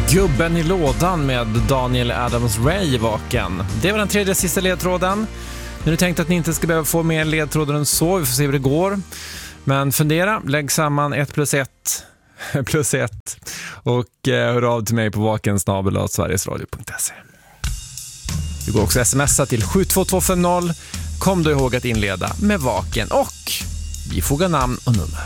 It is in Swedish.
Gubben i lådan med Daniel Adams-Ray Vaken. Det var den tredje sista ledtråden. Nu är det tänkt att ni inte ska behöva få mer ledtrådar än så. Vi får se hur det går. Men fundera, lägg samman 1 plus 1 plus 1 och hör av till mig på vakensnabel@sverigesradio.se. Du går också smsa till 72250. Kom då ihåg att inleda med Vaken och vi fogar namn och nummer.